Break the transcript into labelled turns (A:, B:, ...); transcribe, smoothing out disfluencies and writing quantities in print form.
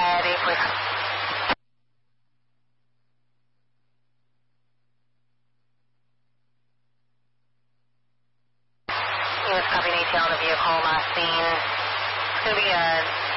A: ready, please. Units copy detail on the vehicle last seen. It's going to be a